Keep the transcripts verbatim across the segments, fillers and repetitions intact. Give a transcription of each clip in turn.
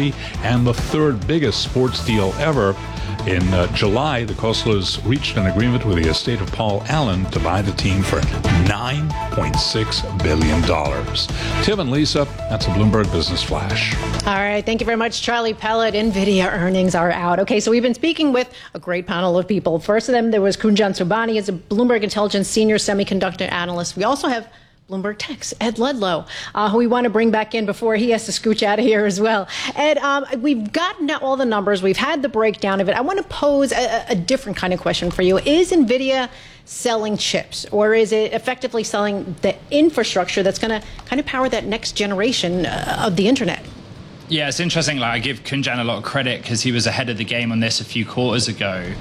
City and the third biggest sports deal ever. In uh, July, the Khoslas reached an agreement with the estate of Paul Allen to buy the team for nine point six billion dollars. Tim and Lisa, that's a Bloomberg Business Flash. All right. Thank you very much, Charlie Pellet. NVIDIA earnings are out. Okay, so we've been speaking with a great panel of people. First of them, there was Kunjan Sobhani. He's a Bloomberg Intelligence senior semiconductor analyst. We also have Bloomberg Tech's Ed Ludlow, uh, who we want to bring back in before he has to scooch out of here as well. Ed, um, we've gotten all the numbers. We've had the breakdown of it. I want to pose a, a different kind of question for you. Is NVIDIA selling chips, or is it effectively selling the infrastructure that's going to kind of power that next generation uh, of the internet? Yeah, it's interesting. Like, I give Kunjan a lot of credit because he was ahead of the game on this a few quarters ago.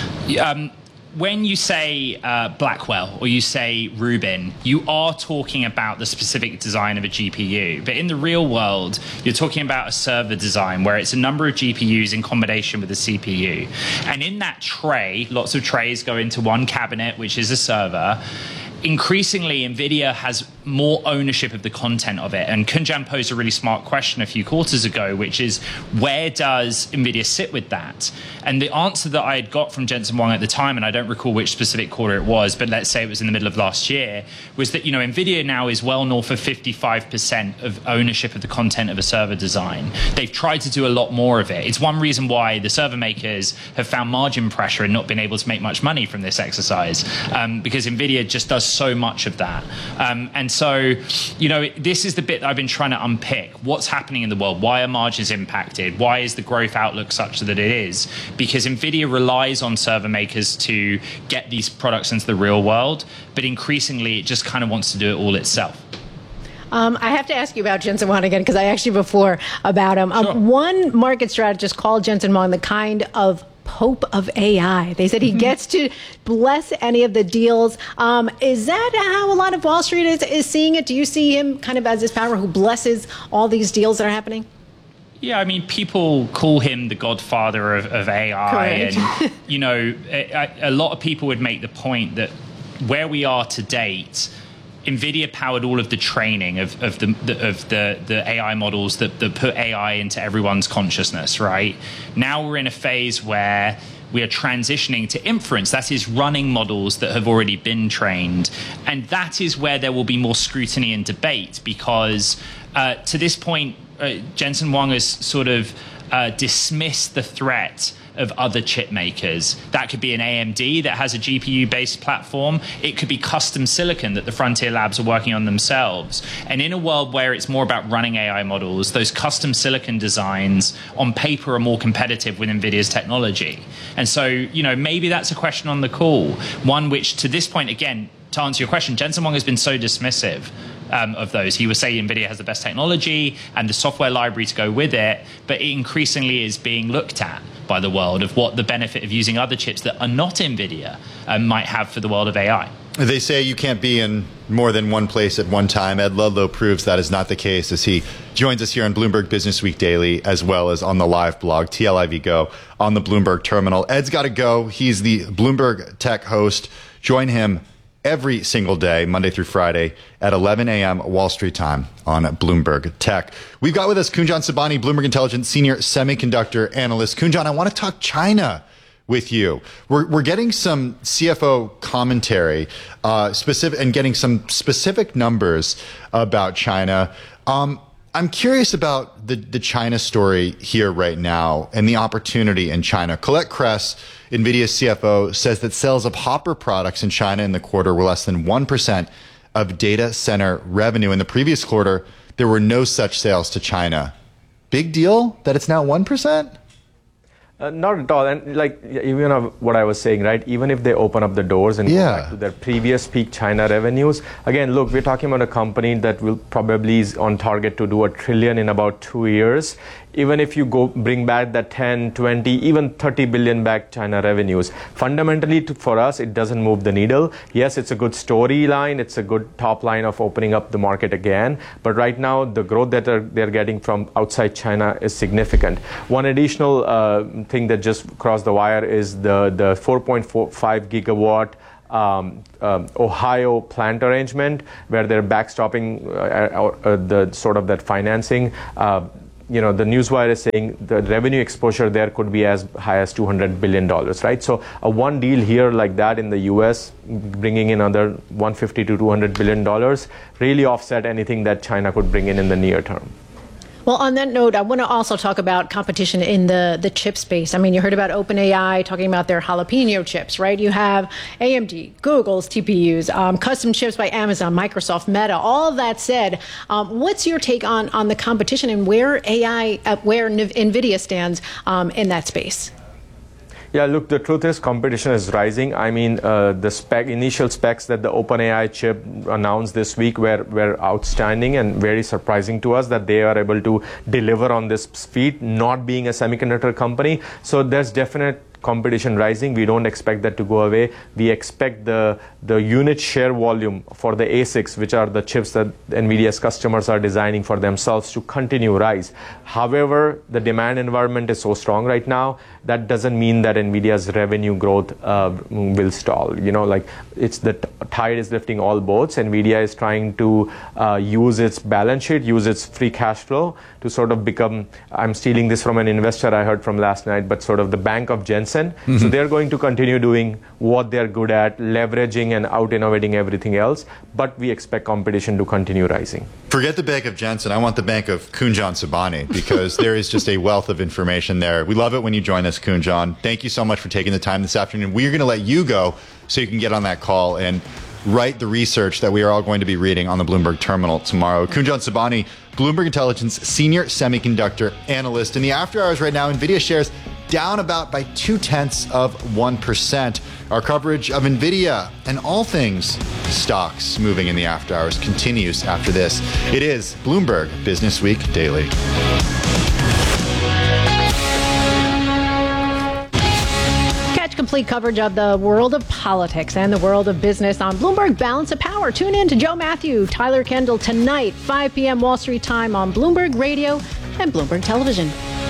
Um, When you say uh, Blackwell or you say Rubin, you are talking about the specific design of a G P U. But in the real world, you're talking about a server design where it's a number of G P Us in combination with a C P U. And in that tray, lots of trays go into one cabinet, which is a server. Increasingly, NVIDIA has more ownership of the content of it. And Kunjan posed a really smart question a few quarters ago, which is, where does NVIDIA sit with that? And the answer that I had got from Jensen Huang at the time, and I don't recall which specific quarter it was, but let's say it was in the middle of last year, was that, you know, NVIDIA now is well north of fifty-five percent of ownership of the content of a server design. They've tried to do a lot more of it. It's one reason why the server makers have found margin pressure and not been able to make much money from this exercise, um, because NVIDIA just does so much of that. Um, and so, you know, this is the bit that I've been trying to unpick. What's happening in the world? Why are margins impacted? Why is the growth outlook such that it is? Because NVIDIA relies on server makers to get these products into the real world, but increasingly it just kind of wants to do it all itself. Um, I have to ask you about Jensen Huang again, because I asked you before about him. Um, Sure. One market strategist called Jensen Huang the kind of Pope of A I. They said he mm-hmm. gets to bless any of the deals. Um, is that how a lot of Wall Street is, is seeing it? Do you see him kind of as this power who blesses all these deals that are happening? Yeah, I mean, people call him the godfather of, of A I. Correct. And, you know, a, a lot of people would make the point that where we are to date, NVIDIA powered all of the training of, of, the, the, of the, the A I models that, that put A I into everyone's consciousness, right? Now we're in a phase where we are transitioning to inference. That is running models that have already been trained. And that is where there will be more scrutiny and debate, because uh, to this point, uh, Jensen Huang has sort of uh, dismissed the threat of other chip makers. That could be an A M D that has a G P U-based platform. It could be custom silicon that the Frontier Labs are working on themselves. And in a world where it's more about running A I models, those custom silicon designs on paper are more competitive with NVIDIA's technology. And so, you know, maybe that's a question on the call. One which, to this point, again, to answer your question, Jensen Huang has been so dismissive Um, of those. He was saying NVIDIA has the best technology and the software library to go with it, but it increasingly is being looked at by the world of what the benefit of using other chips that are not NVIDIA um, might have for the world of A I. They say you can't be in more than one place at one time. Ed Ludlow proves that is not the case as he joins us here on Bloomberg Business Week Daily, as well as on the live blog, T L I V Go, on the Bloomberg terminal. Ed's got to go. He's the Bloomberg Tech host. Join him every single day, Monday through Friday, at eleven a.m. Wall Street time on Bloomberg Tech. We've got with us Kunjan Sobhani, Bloomberg Intelligence Senior Semiconductor Analyst. Kunjan, I want to talk China with you. We're, we're getting some C F O commentary uh, specific and getting some specific numbers about China. Um, I'm curious about the, the China story here right now and the opportunity in China. Colette Kress, NVIDIA's C F O, says that sales of Hopper products in China in the quarter were less than one percent of data center revenue. In the previous quarter, there were no such sales to China. Big deal that it's now one percent? Uh, not at all. And like even of what I was saying, right? Even if they open up the doors and yeah. go back to their previous peak China revenues, again, look, we're talking about a company that will probably is on target to do a trillion in about two years. Even if you go bring back that ten, twenty, even thirty billion back China revenues, fundamentally to, for us, it doesn't move the needle. Yes, it's a good storyline. It's a good top line of opening up the market again. But right now, the growth that are, they're getting from outside China is significant. One additional uh, thing that just crossed the wire is the, the four point four five gigawatt Um, um, Ohio plant arrangement, where they're backstopping uh, uh, uh, the sort of that financing. Uh, you know, the Newswire is saying the revenue exposure there could be as high as two hundred billion dollars, right? So a one deal here like that in the U S, bringing in another one hundred fifty to two hundred billion dollars, really offset anything that China could bring in in the near term. Well, on that note, I want to also talk about competition in the, the chip space. I mean, you heard about OpenAI talking about their jalapeno chips, right? You have A M D, Google's T P Us, um, custom chips by Amazon, Microsoft, Meta. All of that said, um, what's your take on, on the competition and where A I, uh, where NVIDIA stands um, in that space? Yeah, look, the truth is competition is rising. I mean, uh, the spec, initial specs that the OpenAI chip announced this week were, were outstanding and very surprising to us that they are able to deliver on this speed, not being a semiconductor company. So there's definite competition rising. We don't expect that to go away. We expect the the unit share volume for the A SICs, which are the chips that NVIDIA's customers are designing for themselves, to continue rise. However, the demand environment is so strong right now, that doesn't mean that NVIDIA's revenue growth uh, will stall. You know, like it's the tide is lifting all boats. NVIDIA is trying to uh, use its balance sheet, use its free cash flow to sort of become, I'm stealing this from an investor I heard from last night, but sort of the bank of Jensen. Mm-hmm. So they're going to continue doing what they're good at, leveraging and out-innovating everything else, but we expect competition to continue rising. Forget the bank of Jensen. I want the bank of Kunjan Sobhani, because there is just a wealth of information there. We love it when you join us, Kunjan. Thank you so much for taking the time this afternoon. We are going to let you go so you can get on that call and write the research that we are all going to be reading on the Bloomberg Terminal tomorrow. Kunjan Sobhani, Bloomberg Intelligence Senior Semiconductor Analyst. In the after hours right now, NVIDIA shares down about by two-tenths of one percent. Our coverage of NVIDIA and all things stocks moving in the after hours continues after this. It is Bloomberg Business Week Daily. Catch complete coverage of the world of politics and the world of business on Bloomberg Balance of Power. Tune in to Joe Matthew, Tyler Kendall tonight, five p.m. Wall Street time on Bloomberg Radio and Bloomberg Television.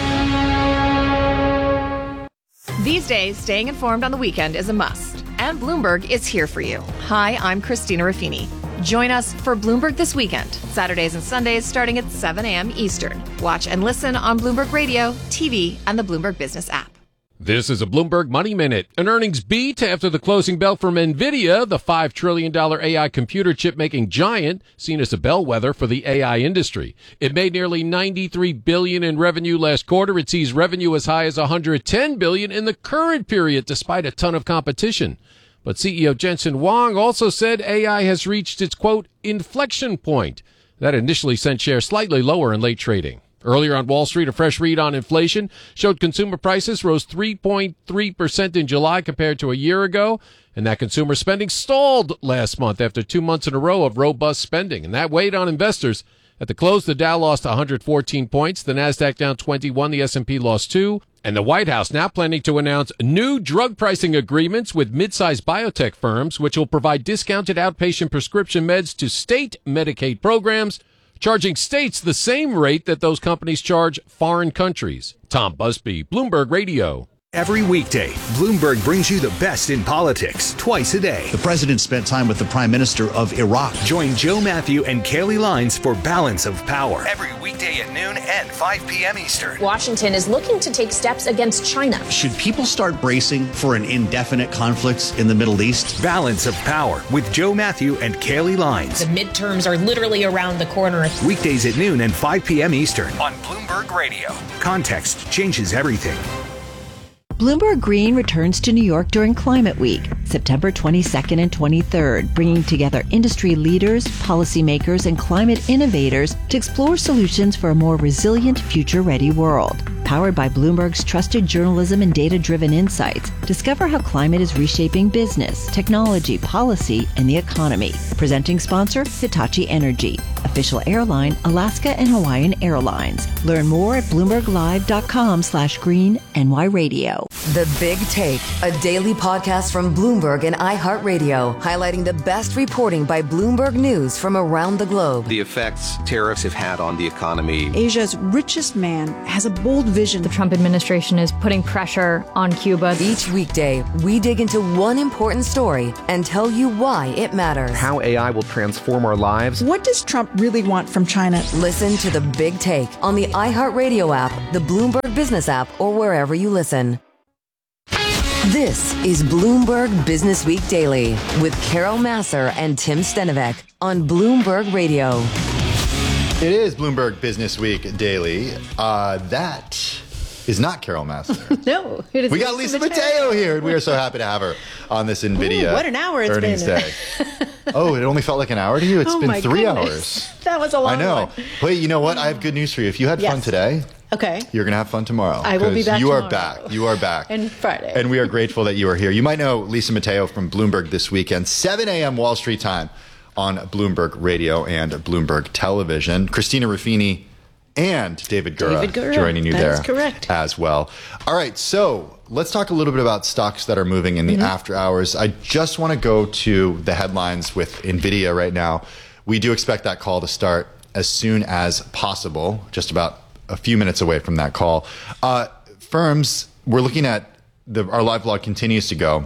These days, staying informed on the weekend is a must, and Bloomberg is here for you. Hi, I'm Christina Ruffini. Join us for Bloomberg This Weekend, Saturdays and Sundays starting at seven a.m. Eastern. Watch and listen on Bloomberg Radio, T V, and the Bloomberg Business app. This is a Bloomberg Money Minute. An earnings beat after the closing bell from NVIDIA, the five trillion dollars A I computer chip-making giant, seen as a bellwether for the A I industry. It made nearly ninety-three billion dollars in revenue last quarter. It sees revenue as high as one hundred ten billion dollars in the current period, despite a ton of competition. But C E O Jensen Huang also said A I has reached its, quote, inflection point. That initially sent shares slightly lower in late trading. Earlier on Wall Street, a fresh read on inflation showed consumer prices rose three point three percent in July compared to a year ago, and that consumer spending stalled last month after two months in a row of robust spending, and that weighed on investors. At the close, the Dow lost one hundred fourteen points, the Nasdaq down twenty-one, the S and P lost two, and the White House now planning to announce new drug pricing agreements with mid-sized biotech firms, which will provide discounted outpatient prescription meds to state Medicaid programs, charging states the same rate that those companies charge foreign countries. Tom Busby, Bloomberg Radio. Every weekday, Bloomberg brings you the best in politics twice a day. The president spent time with the prime minister of Iraq. Join Joe Matthew and Kaylee Lines for Balance of Power. Every weekday at noon and five p.m. Eastern. Washington is looking to take steps against China. Should people start bracing for an indefinite conflict in the Middle East? Balance of Power with Joe Matthew and Kaylee Lines. The midterms are literally around the corner. Weekdays at noon and five p.m. Eastern on Bloomberg Radio. Context changes everything. Bloomberg Green returns to New York during Climate Week, September twenty-second and twenty-third, bringing together industry leaders, policymakers, and climate innovators to explore solutions for a more resilient, future-ready world. Powered by Bloomberg's trusted journalism and data-driven insights, discover how climate is reshaping business, technology, policy, and the economy. Presenting sponsor, Hitachi Energy. Official airline, Alaska and Hawaiian Airlines. Learn more at bloomberglive.com slash green NY radio. The Big Take, a daily podcast from Bloomberg and iHeartRadio, highlighting the best reporting by Bloomberg News from around the globe. The effects tariffs have had on the economy. Asia's richest man has a bold vision. The Trump administration is putting pressure on Cuba. Each weekday, we dig into one important story and tell you why it matters. How A I will transform our lives. What does Trump really want from China. Listen to The Big Take on the iHeartRadio app, the Bloomberg Business app, or wherever you listen. This is Bloomberg Business Week Daily with Carol Massar and Tim Stenovec on Bloomberg Radio. It is Bloomberg Business Week Daily. Uh, that is not Carol Massar. No, it is. We got Lisa Mateo. Mateo here, and we are so happy to have her on this NVIDIA Ooh, what an hour it's earnings been. day. Oh, it only felt like an hour to you? It's oh been my three goodness. hours. That was a long I know. one. Wait, you know what? I have good news for you. If you had yes. fun today, okay, you're going to have fun tomorrow. I will be back You tomorrow. are back. You are back. And Friday. And we are grateful that you are here. You might know Lisa Mateo from Bloomberg This Weekend, seven a.m. Wall Street time on Bloomberg Radio and Bloomberg Television. Christina Ruffini and David Gura, David Gura. joining you that there is correct. as well. All right, so let's talk a little bit about stocks that are moving in the mm-hmm. after hours. I just want to go to the headlines with NVIDIA right now. We do expect that call to start as soon as possible, just about a few minutes away from that call. Uh, firms, we're looking at, the, our live blog continues to go.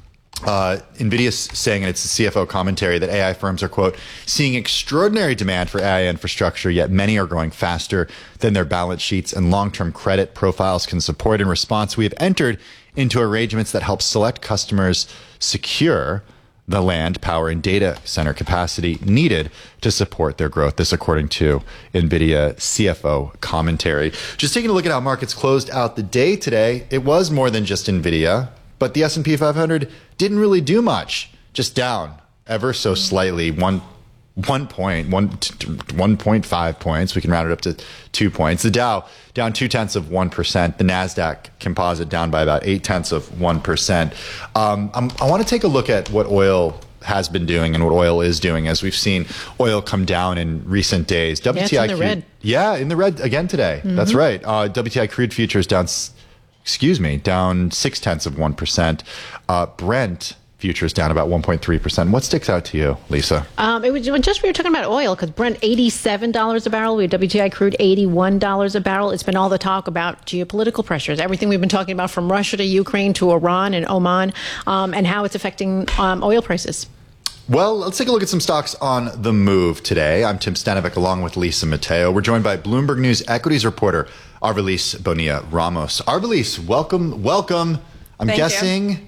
Uh, NVIDIA's saying in its C F O commentary that A I firms are, quote, seeing extraordinary demand for A I infrastructure, yet many are growing faster than their balance sheets and long-term credit profiles can support. In response, we have entered into arrangements that help select customers secure the land, power, and data center capacity needed to support their growth. This, according to NVIDIA C F O commentary. Just taking a look at how markets closed out the day today, it was more than just NVIDIA. But the S and P five hundred didn't really do much, just down ever so slightly, one, one point, one, one point five points. We can round it up to two points. The Dow down two tenths of one percent. The Nasdaq Composite down by about eight tenths of one percent. Um, I'm, I want to take a look at what oil has been doing and what oil is doing, as we've seen oil come down in recent days. W T I yeah, it's in the red. Yeah, in the red again today. Mm-hmm. That's right. Uh, W T I crude futures down. Excuse me, down six tenths of one percent. Uh, Brent futures down about one point three percent. What sticks out to you, Lisa? Um, it was just we were talking about oil because Brent eighty-seven dollars a barrel. We had W T I crude eighty-one dollars a barrel. It's been all the talk about geopolitical pressures, everything we've been talking about from Russia to Ukraine to Iran and Oman, um, and how it's affecting um, oil prices. Well, let's take a look at some stocks on the move today. I'm Tim Stenovec along with Lisa Mateo. We're joined by Bloomberg News equities reporter Arvelis Bonilla Ramos. Arvelis, welcome, welcome. I'm Thank guessing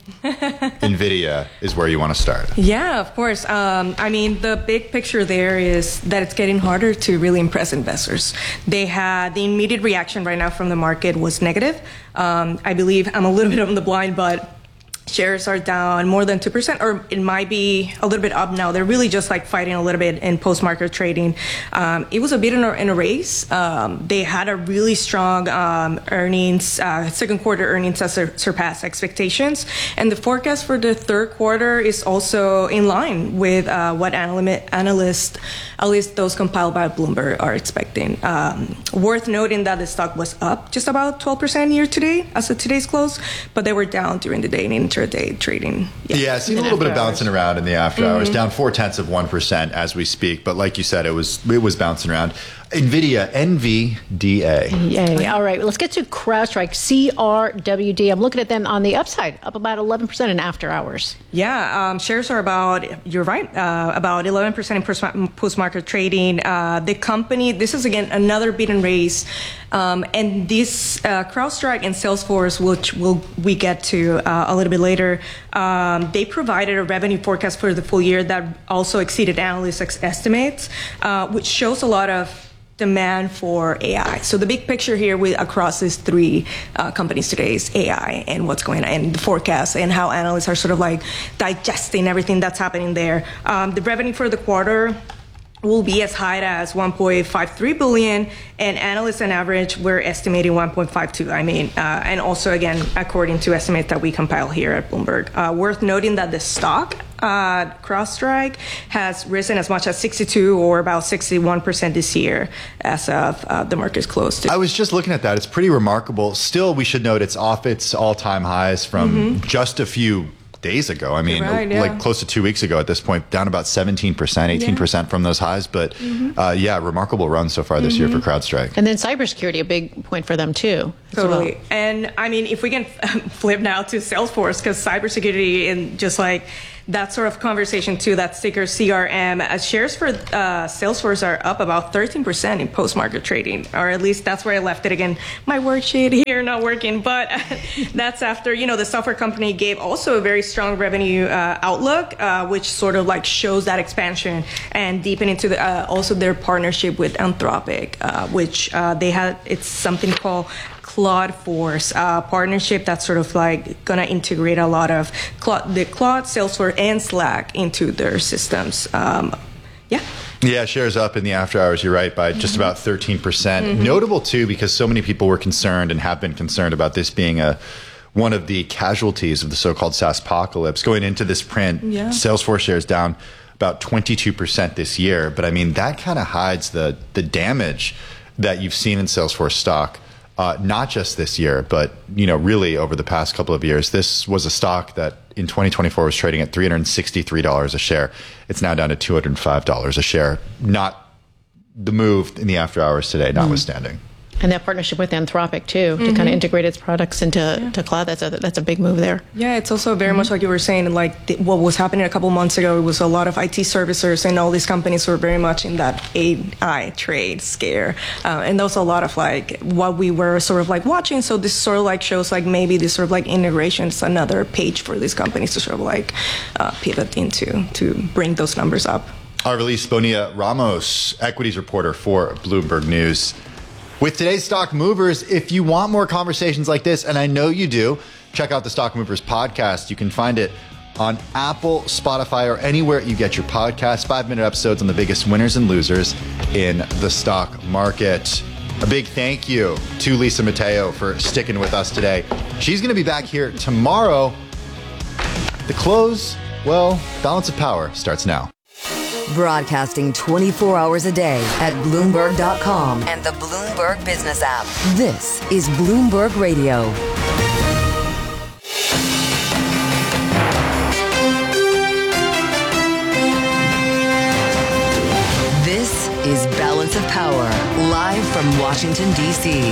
NVIDIA is where you want to start. Yeah, of course. Um, I mean, the big picture there is that it's getting harder to really impress investors. They had the immediate reaction right now from the market was negative. Um, I believe I'm a little bit on the blind, but shares are down more than two percent, or it might be a little bit up now. They're really just like fighting a little bit in post-market trading. Um, it was a bit in a, in a race. Um, they had a really strong um, earnings, uh, second quarter earnings that sur- surpassed expectations. And the forecast for the third quarter is also in line with uh, what analyst, analysts, at least those compiled by Bloomberg, are expecting. Um, worth noting that the stock was up just about twelve percent year to date as of today's close, but they were down during the day in intraday trading. Yeah, yeah seen a little bit of bouncing around in the after mm-hmm. hours, down four tenths of one percent as we speak. But like you said, it was it was bouncing around. NVIDIA, N V D A. Yay. All right, let's get to CrowdStrike, C R W D. I'm looking at them on the upside, up about eleven percent in after hours. Yeah, um, shares are about, you're right, uh, about eleven percent in post-market trading. Uh, the company, this is again another beat and raise. Um, and this uh, CrowdStrike and Salesforce, which we'll, we get to uh, a little bit later, um, they provided a revenue forecast for the full year that also exceeded analysts' estimates, uh, which shows a lot of demand for A I. So the big picture here with across these three uh, companies today is A I and what's going on, and the forecast and how analysts are sort of like digesting everything that's happening there. Um, the revenue for the quarter will be as high as one point five three billion, and analysts on average were estimating one point five two. I mean, uh, and also again, according to estimates that we compile here at Bloomberg. Uh, worth noting that the stock, uh, CrowdStrike, has risen as much as sixty-two or about sixty-one percent this year as of uh, the market's closed. I was just looking at that. It's pretty remarkable. Still, we should note it's off its all-time highs from mm-hmm. just a few days ago. I mean, right, yeah. like close to two weeks ago at this point, down about seventeen percent, eighteen percent yeah. from those highs. But mm-hmm. uh, yeah, remarkable run so far this mm-hmm. year for CrowdStrike. And then cybersecurity, a big point for them too. Totally. Well. And I mean, if we can flip now to Salesforce, because cybersecurity and just like that sort of conversation too, that ticker C R M, uh, shares for uh, Salesforce are up about thirteen percent in post-market trading, or at least that's where I left it. Again, my worksheet here not working, but that's after, you know, the software company gave also a very strong revenue uh, outlook, uh, which sort of like shows that expansion and deepen into the, uh, also their partnership with Anthropic, uh, which uh, they had, it's something called Claude Force uh, partnership that's sort of like gonna integrate a lot of Claude, the Claude, Salesforce, and Slack into their systems. Um, yeah. Yeah, shares up in the after hours, you're right, by just about thirteen percent. Mm-hmm. Notable, too, because so many people were concerned and have been concerned about this being a one of the casualties of the so-called SaaSpocalypse. Going into this print, yeah. Salesforce shares down about twenty-two percent this year. But, I mean, that kind of hides the the damage that you've seen in Salesforce stock. Uh, not just this year, but, you know, really over the past couple of years. This was a stock that in twenty twenty-four was trading at three hundred sixty-three dollars a share. It's now down to two hundred five dollars a share. Not the move in the after hours today, notwithstanding. And that partnership with Anthropic, too, Mm-hmm. to kind of integrate its products into yeah. to cloud, that's a, that's a big move there. Yeah, it's also very mm-hmm. much like you were saying, like the, what was happening a couple months ago, it was a lot of I T servicers and all these companies were very much in that A I trade scare. Uh, and there was a lot of like what we were sort of like watching. So this sort of like shows like maybe this sort of like integration is another page for these companies to sort of like uh, pivot into to bring those numbers up. Our release, Bonilla Ramos, equities reporter for Bloomberg News. With today's Stock Movers, if you want more conversations like this, and I know you do, check out the Stock Movers podcast. You can find it on Apple, Spotify, or anywhere you get your podcasts. Five-minute episodes on the biggest winners and losers in the stock market. A big thank you to Lisa Mateo for sticking with us today. She's going to be back here tomorrow. The close, well, Balance of Power starts now. Broadcasting twenty-four hours a day at Bloomberg dot com and the Bloomberg Business app. This is Bloomberg Radio. This is Balance of Power, live from Washington, D C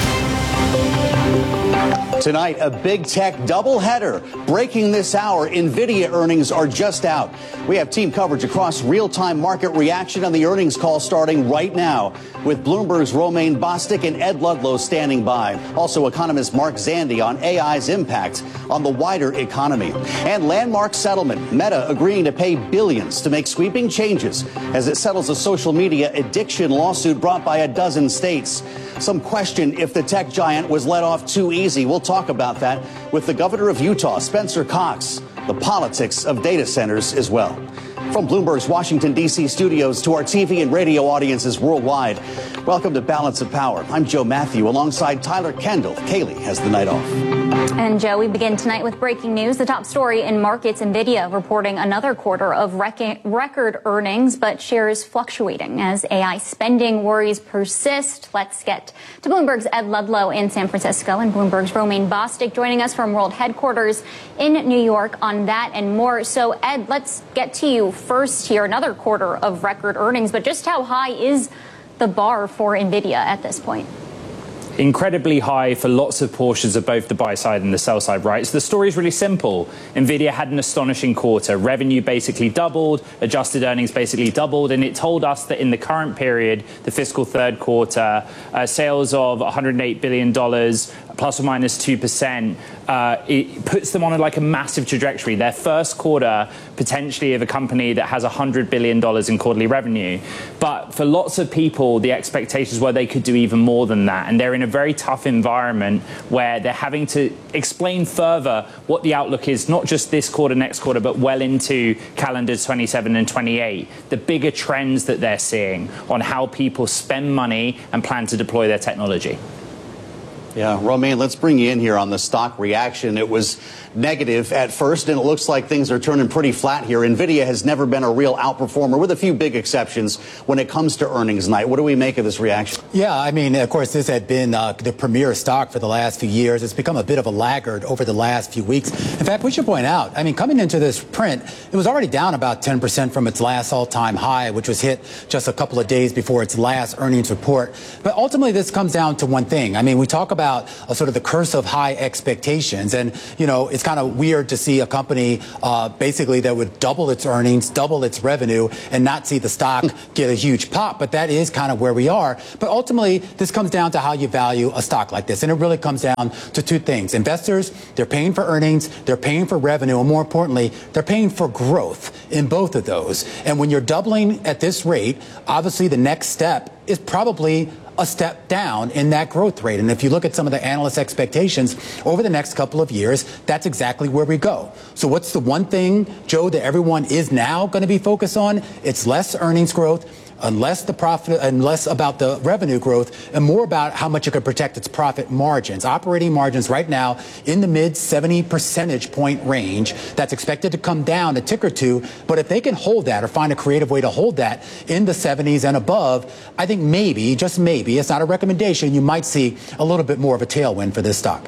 Tonight, a big tech doubleheader. Breaking this hour, NVIDIA earnings are just out. We have team coverage across real-time market reaction on the earnings call starting right now, with Bloomberg's Romaine Bostick and Ed Ludlow standing by. Also, economist Mark Zandi on A I's impact on the wider economy. And landmark settlement, Meta agreeing to pay billions to make sweeping changes as it settles a social media addiction lawsuit brought by a dozen states. Some question if the tech giant was let off too easy. We'll talk about that with the governor of Utah, Spencer Cox, the politics of data centers as well. From Bloomberg's Washington, D C studios to our T V and radio audiences worldwide, welcome to Balance of Power. I'm Joe Matthew alongside Tyler Kendall. Kaylee has the night off. And Joe, we begin tonight with breaking news. The top story in markets, NVIDIA reporting another quarter of rec- record earnings, but shares fluctuating as A I spending worries persist. Let's get to Bloomberg's Ed Ludlow in San Francisco and Bloomberg's Romaine Bostick joining us from World Headquarters in New York on that and more. So, Ed, let's get to you first here. Another quarter of record earnings, but just how high is the bar for NVIDIA at this point? Incredibly high for lots of portions of both the buy side and the sell side, right? So the story is really simple. NVIDIA had an astonishing quarter. Revenue basically doubled, adjusted earnings basically doubled, and it told us that in the current period, the fiscal third quarter, uh, sales of one hundred eight billion dollars, plus or minus two percent, uh, it puts them on a, like a massive trajectory. Their first quarter, potentially, of a company that has one hundred billion dollars in quarterly revenue. But for lots of people, the expectations were they could do even more than that. And they're in a very tough environment where they're having to explain further what the outlook is, not just this quarter, next quarter, but well into calendar twenty-seven and twenty-eight. The bigger trends that they're seeing on how people spend money and plan to deploy their technology. Yeah, Romaine, let's bring you in here on the stock reaction. It was negative at first, and it looks like things are turning pretty flat here. NVIDIA has never been a real outperformer, with a few big exceptions when it comes to earnings night. What do we make of this reaction? Yeah, I mean, of course, this had been uh, the premier stock for the last few years. It's become a bit of a laggard over the last few weeks. In fact, we should point out, I mean, coming into this print, it was already down about ten percent from its last all-time high, which was hit just a couple of days before its last earnings report. But ultimately, this comes down to one thing. I mean, we talk about about uh, sort of the curse of high expectations. And, you know, it's kind of weird to see a company uh, basically that would double its earnings, double its revenue, and not see the stock get a huge pop. But that is kind of where we are. But ultimately, this comes down to how you value a stock like this. And it really comes down to two things. Investors, they're paying for earnings, they're paying for revenue, and more importantly, they're paying for growth in both of those. And when you're doubling at this rate, obviously the next step is probably a step down in that growth rate. And if you look at some of the analyst expectations over the next couple of years, that's exactly where we go. So what's the one thing, Joe, that everyone is now going to be focused on? It's less earnings growth, unless the profit, and less about the revenue growth, and more about how much it could protect its profit margins. Operating margins right now in the mid seventy percentage point range. That's expected to come down a tick or two, but if they can hold that or find a creative way to hold that in the seventies and above, I think maybe, just maybe, it's not a recommendation, you might see a little bit more of a tailwind for this stock.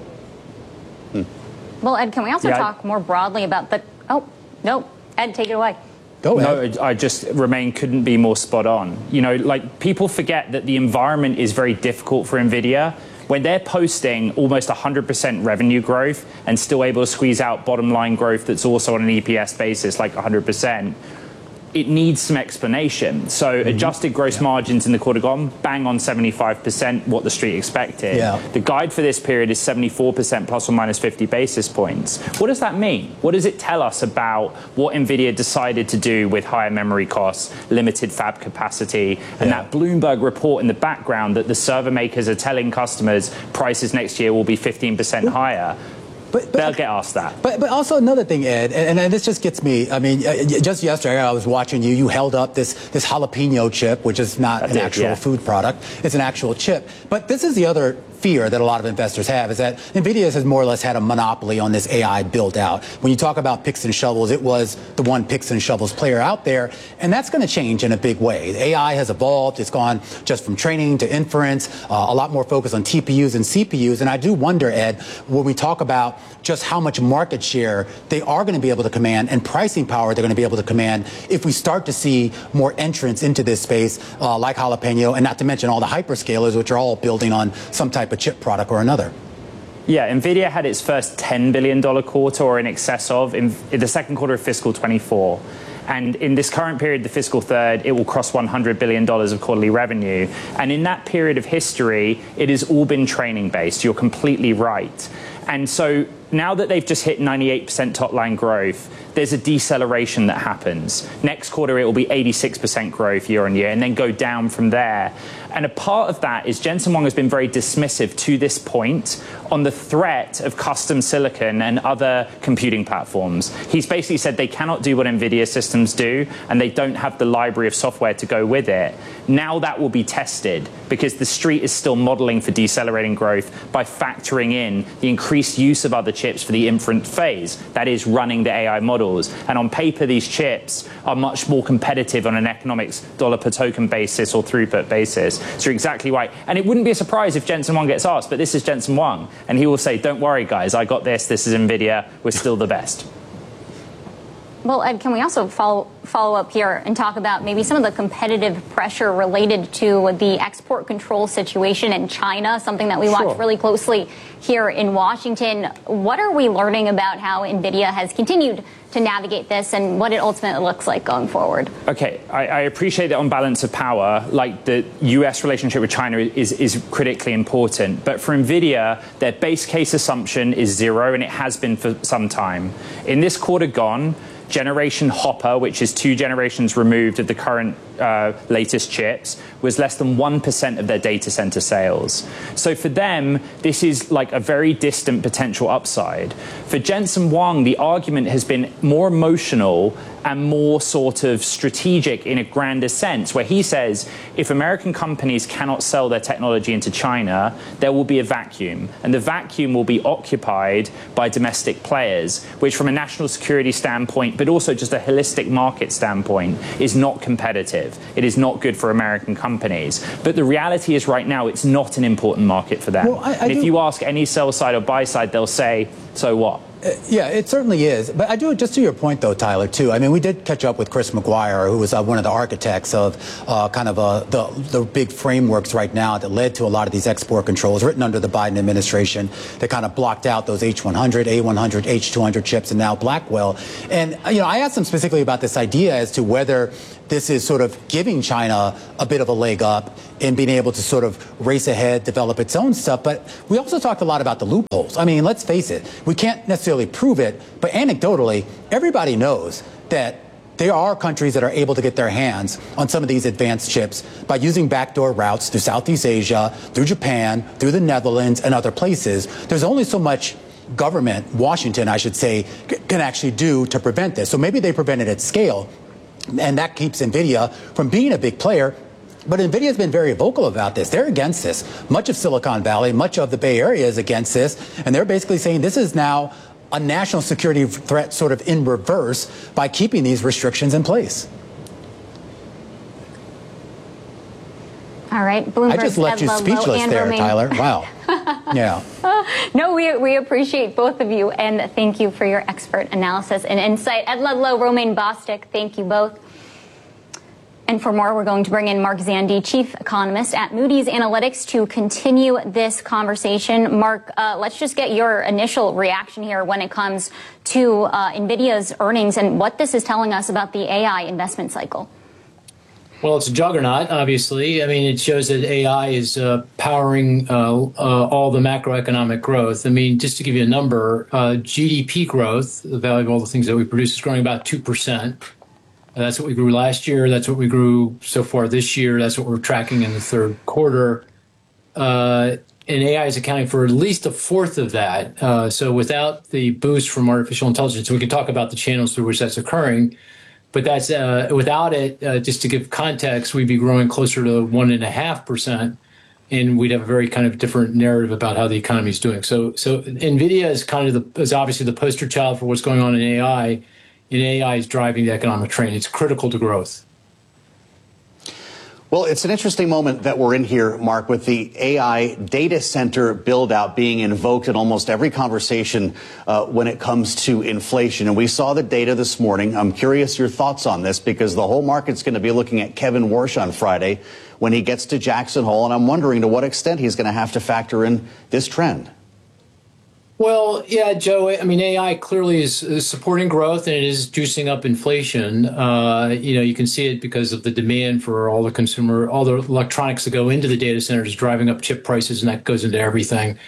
Hmm. Well, Ed, can we also yeah, talk more broadly about the, oh, no, Ed, take it away. Go ahead. No, I just remain couldn't be more spot on. You know, like people forget that the environment is very difficult for NVIDIA. When they're posting almost one hundred percent revenue growth and still able to squeeze out bottom line growth that's also on an E P S basis like one hundred percent, it needs some explanation. So mm-hmm. adjusted gross yeah. margins in the quarter gone, bang on seventy-five percent, what the street expected. Yeah. The guide for this period is seventy-four percent plus or minus fifty basis points. What does that mean? What does it tell us about what NVIDIA decided to do with higher memory costs, limited fab capacity, and yeah. that Bloomberg report in the background that the server makers are telling customers prices next year will be fifteen percent higher? But, but, They'll get asked that. But but also another thing, Ed, and, and this just gets me, I mean, just yesterday I was watching you, you held up this, this jalapeno chip, which is not That's an it, actual yeah. food product. It's an actual chip. But this is the other fear that a lot of investors have, is that NVIDIA has more or less had a monopoly on this A I build out. When you talk about picks and shovels, it was the one picks and shovels player out there, and that's going to change in a big way. The A I has evolved. It's gone just from training to inference, uh, a lot more focus on T P Us and C P Us. And I do wonder, Ed, when we talk about just how much market share they are going to be able to command and pricing power they're going to be able to command if we start to see more entrants into this space, uh, like Jalapeno, and not to mention all the hyperscalers, which are all building on some type of chip product or another. Yeah, NVIDIA had its first ten billion dollars quarter or in excess of in, in the second quarter of fiscal twenty-four. And in this current period, the fiscal third, it will cross one hundred billion dollars of quarterly revenue. And in that period of history, it has all been training based. You're completely right. And so now that they've just hit ninety-eight percent top line growth, there's a deceleration that happens. Next quarter, it will be eighty-six percent growth year on year and then go down from there. And a part of that is Jensen Huang has been very dismissive to this point on the threat of custom silicon and other computing platforms. He's basically said they cannot do what NVIDIA systems do, and they don't have the library of software to go with it. Now that will be tested because the street is still modeling for decelerating growth by factoring in the increased use of other chips for the inference phase, that is running the A I models. And on paper, these chips are much more competitive on an economics dollar per token basis or throughput basis. So you're exactly right. And it wouldn't be a surprise if Jensen Huang gets asked, but this is Jensen Huang. And he will say, don't worry, guys, I got this. This is NVIDIA. We're still the best. Well, Ed, can we also follow follow up here and talk about maybe some of the competitive pressure related to the export control situation in China, something that we watch sure. really closely here in Washington. What are we learning about how NVIDIA has continued to navigate this and what it ultimately looks like going forward? Okay, I, I appreciate that on balance of power, like the U S relationship with China is, is critically important. But for NVIDIA, their base case assumption is zero, and it has been for some time. In this quarter gone, Generation Hopper, which is two generations removed of the current uh, latest chips, was less than one percent of their data center sales. So for them, this is like a very distant potential upside. For Jensen Huang, the argument has been more emotional and more sort of strategic in a grander sense, where he says, if American companies cannot sell their technology into China, there will be a vacuum. And the vacuum will be occupied by domestic players, which from a national security standpoint, but also just a holistic market standpoint, is not competitive. It is not good for American companies. But the reality is right now, it's not an important market for them. Well, I, I and if do... you ask any sell side or buy side, they'll say, so what? Yeah, it certainly is. But I do, just to your point, though, Tyler, too. I mean, we did catch up with Chris McGuire, who was uh, one of the architects of uh, kind of uh, the, the big frameworks right now that led to a lot of these export controls written under the Biden administration that kind of blocked out those H one hundred, A one hundred, H two hundred chips and now Blackwell. And, you know, I asked him specifically about this idea as to whether this is sort of giving China a bit of a leg up in being able to sort of race ahead, develop its own stuff. But we also talked a lot about the loopholes. I mean, let's face it, we can't necessarily prove it, but anecdotally, everybody knows that there are countries that are able to get their hands on some of these advanced chips by using backdoor routes through Southeast Asia, through Japan, through the Netherlands, and other places. There's only so much government, Washington, I should say, can actually do to prevent this. So maybe they prevent it at scale. And that keeps NVIDIA from being a big player. But NVIDIA has been very vocal about this. They're against this. Much of Silicon Valley, much of the Bay Area is against this. And they're basically saying this is now a national security threat sort of in reverse by keeping these restrictions in place. All right. Bloomberg's I just left you speechless there, Romain. Tyler. Wow. Yeah. No, we, we appreciate both of you, and thank you for your expert analysis and insight. Ed Ludlow, Romain Bostick, thank you both. And for more, we're going to bring in Mark Zandi, chief economist at Moody's Analytics, to continue this conversation. Mark, uh, let's just get your initial reaction here when it comes to uh, NVIDIA's earnings and what this is telling us about the A I investment cycle. Well, it's a juggernaut, obviously. I mean, it shows that A I is uh, powering uh, uh, all the macroeconomic growth. I mean, just to give you a number, uh, G D P growth, the value of all the things that we produce, is growing about two percent. That's what we grew last year. That's what we grew so far this year. That's what we're tracking in the third quarter. Uh, and A I is accounting for at least a fourth of that. Uh, so without the boost from artificial intelligence, we can talk about the channels through which that's occurring. But that's uh, without it, uh, just to give context, we'd be growing closer to one and a half percent, and we'd have a very kind of different narrative about how the economy is doing. So, so NVIDIA is kind of the, is obviously the poster child for what's going on in A I, and A I is driving the economic train. It's critical to growth. Well, it's an interesting moment that we're in here, Mark, with the A I data center build out being invoked in almost every conversation uh, when it comes to inflation. And we saw the data this morning. I'm curious your thoughts on this, because the whole market's going to be looking at Kevin Warsh on Friday when he gets to Jackson Hole. And I'm wondering to what extent he's going to have to factor in this trend. Well, yeah, Joe, I mean, A I clearly is, is supporting growth, and it is juicing up inflation. Uh, you know, you can see it because of the demand for all the consumer, all the electronics that go into the data centers, driving up chip prices, and that goes into everything.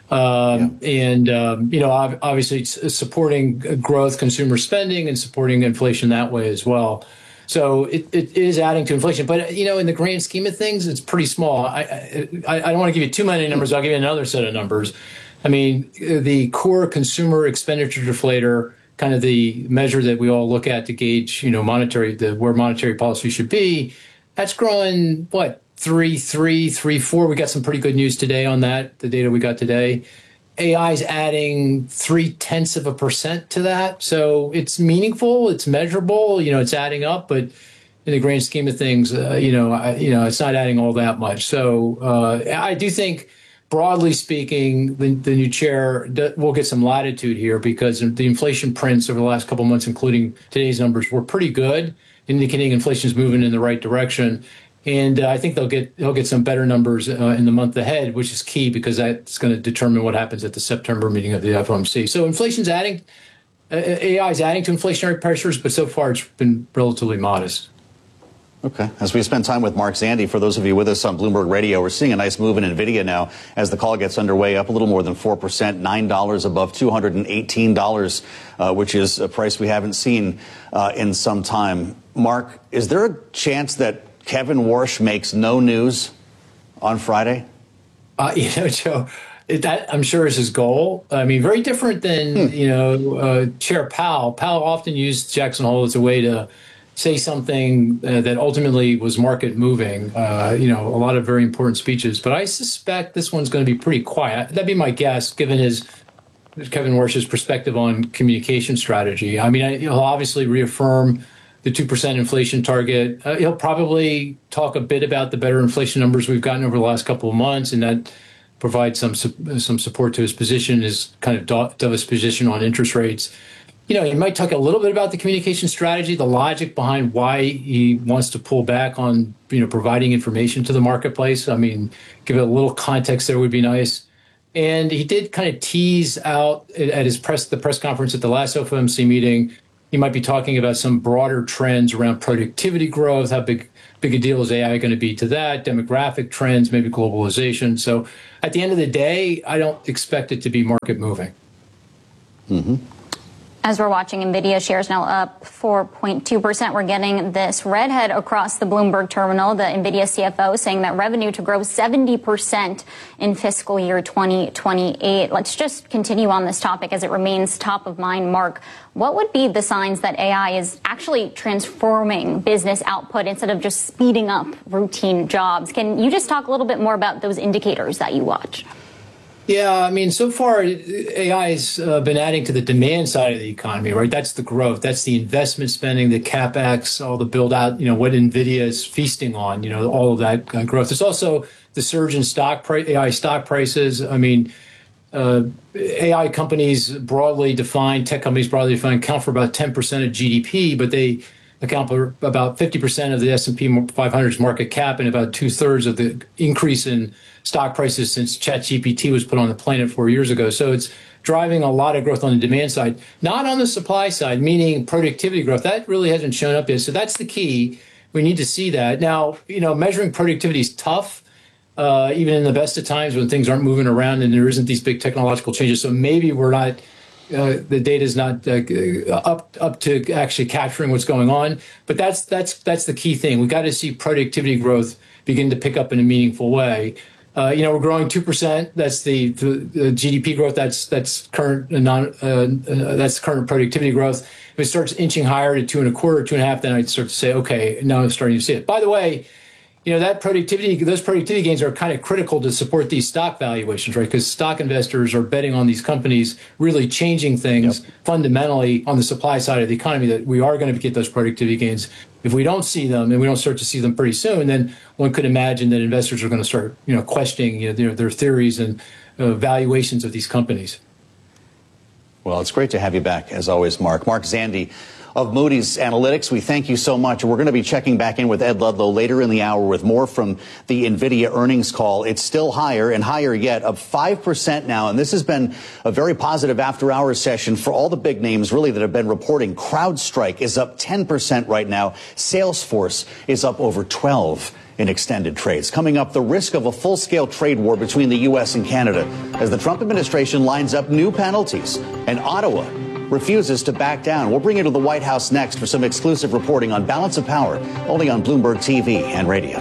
Um, yeah. And, um, you know, obviously it's supporting growth, consumer spending, and supporting inflation that way as well. So it, it is adding to inflation. But, you know, in the grand scheme of things, it's pretty small. I, I, I don't want to give you too many numbers. I'll give you another set of numbers. I mean, the core consumer expenditure deflator, kind of the measure that we all look at to gauge, you know, monetary, the, where monetary policy should be, that's growing, what, three, three, three, four. We got some pretty good news today on that, the data we got today. A I is adding three tenths of a percent to that. So it's meaningful, it's measurable, you know, it's adding up, but in the grand scheme of things, uh, you know, I, you know, it's not adding all that much. So uh, I do think, broadly speaking, the, the new chair will get some latitude here, because the inflation prints over the last couple of months, including today's numbers, were pretty good, indicating inflation is moving in the right direction. And uh, I think they'll get they'll get some better numbers uh, in the month ahead, which is key, because that's going to determine what happens at the September meeting of the F O M C. So inflation's adding, uh, A I is adding to inflationary pressures, but so far it's been relatively modest. Okay. As we spend time with Mark Zandi, for those of you with us on Bloomberg Radio, we're seeing a nice move in NVIDIA now as the call gets underway, up a little more than four percent, nine dollars above two hundred eighteen dollars, uh, which is a price we haven't seen uh, in some time. Mark, is there a chance that Kevin Warsh makes no news on Friday? Uh, you know, Joe, that I'm sure is his goal. I mean, very different than, hmm. you know, uh, Chair Powell. Powell often used Jackson Hole as a way to say something uh, that ultimately was market moving, uh, you know, a lot of very important speeches. But I suspect this one's going to be pretty quiet. That'd be my guess, given his Kevin Warsh's perspective on communication strategy. I mean, I, he'll obviously reaffirm the two percent inflation target. Uh, he'll probably talk a bit about the better inflation numbers we've gotten over the last couple of months, and that provide some some support to his position, his kind of dovish position on interest rates. You know, he might talk a little bit about the communication strategy, the logic behind why he wants to pull back on, you know, providing information to the marketplace. I mean, give it a little context there would be nice. And he did kind of tease out at his press, the press conference at the last F O M C meeting, he might be talking about some broader trends around productivity growth. How big, big a deal is A I going to be to that? Demographic trends, maybe globalization. So at the end of the day, I don't expect it to be market moving. Mm-hmm. As we're watching, NVIDIA shares now up four point two percent. We're getting this redhead across the Bloomberg terminal, the NVIDIA C F O saying that revenue to grow seventy percent in fiscal year twenty twenty-eight. Let's just continue on this topic as it remains top of mind. Mark, what would be the signs that A I is actually transforming business output instead of just speeding up routine jobs? Can you just talk a little bit more about those indicators that you watch? Yeah, I mean, so far, A I has uh, been adding to the demand side of the economy, right? That's the growth. That's the investment spending, the CapEx, all the build out, you know, what NVIDIA is feasting on, you know, all of that uh, growth. There's also the surge in stock price, A I stock prices. I mean, uh, A I companies broadly defined, tech companies broadly defined, account for about ten percent of G D P, but they account for about fifty percent of the S and P five hundred's market cap and about two thirds of the increase in stock prices since ChatGPT was put on the planet four years ago. So it's driving a lot of growth on the demand side, not on the supply side, meaning productivity growth. That really hasn't shown up yet. So that's the key. We need to see that. Now, you know, measuring productivity is tough, uh, even in the best of times when things aren't moving around and there isn't these big technological changes. So maybe we're not, uh, the data is not uh, up up to actually capturing what's going on. But that's that's that's the key thing. We've got to see productivity growth begin to pick up in a meaningful way. Uh, you know, we're growing two percent. That's the, the, the G D P growth. That's that's current non. Uh, uh, that's current productivity growth. If it starts inching higher to two and a quarter, two and a half, then I'd start to say, okay, now I'm starting to see it. By the way, you know that productivity, those productivity gains are kind of critical to support these stock valuations, right? Because stock investors are betting on these companies really changing things yep. fundamentally on the supply side of the economy. That we are going to get those productivity gains. If we don't see them, and we don't start to see them pretty soon, then one could imagine that investors are going to start, you know, questioning you know, their, their theories and uh, valuations of these companies. Well, it's great to have you back, as always, Mark. Mark Zandi of Moody's Analytics, we thank you so much. We're going to be checking back in with Ed Ludlow later in the hour with more from the NVIDIA earnings call. It's still higher and higher yet, up five percent now. And this has been a very positive after-hours session for all the big names, really, that have been reporting. CrowdStrike is up ten percent right now. Salesforce is up over twelve in extended trades. Coming up, the risk of a full-scale trade war between the U S and Canada as the Trump administration lines up new penalties. And Ottawa refuses to back down. We'll bring you to the White House next for some exclusive reporting on Balance of Power, only on Bloomberg T V and radio.